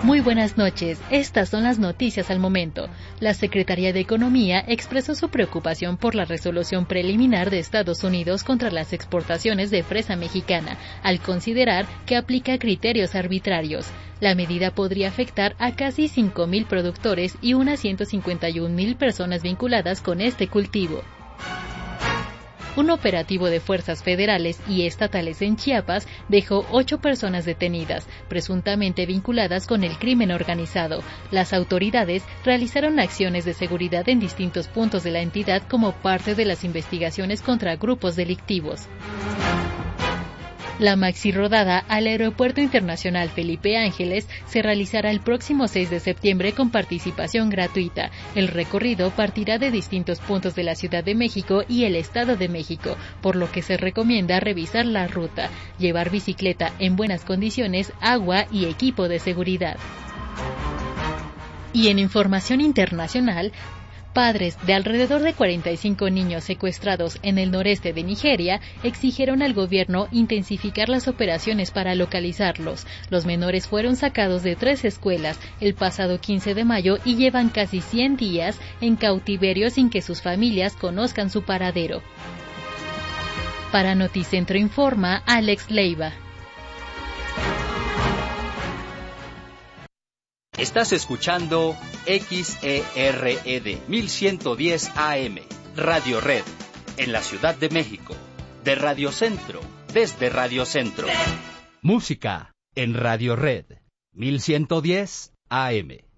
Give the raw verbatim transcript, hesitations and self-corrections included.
Muy buenas noches, estas son las noticias al momento. La Secretaría de Economía expresó su preocupación por la resolución preliminar de Estados Unidos contra las exportaciones de fresa mexicana, al considerar que aplica criterios arbitrarios. La medida podría afectar a casi cinco mil productores y unas ciento cincuenta y un mil personas vinculadas con este cultivo. Un operativo de fuerzas federales y estatales en Chiapas dejó ocho personas detenidas, presuntamente vinculadas con el crimen organizado. Las autoridades realizaron acciones de seguridad en distintos puntos de la entidad como parte de las investigaciones contra grupos delictivos. La maxi rodada al Aeropuerto Internacional Felipe Ángeles se realizará el próximo seis de septiembre con participación gratuita. El recorrido partirá de distintos puntos de la Ciudad de México y el Estado de México, por lo que se recomienda revisar la ruta, llevar bicicleta en buenas condiciones, agua y equipo de seguridad. Y en información internacional, padres de alrededor de cuarenta y cinco niños secuestrados en el noreste de Nigeria exigieron al gobierno intensificar las operaciones para localizarlos. Los menores fueron sacados de tres escuelas el pasado quince de mayo y llevan casi cien días en cautiverio sin que sus familias conozcan su paradero. Para Noticentro informa Alex Leiva. Estás escuchando X E R E D mil ciento diez A M, Radio Red, en la Ciudad de México, de Radio Centro, desde Radio Centro. Música en Radio Red, mil ciento diez A M.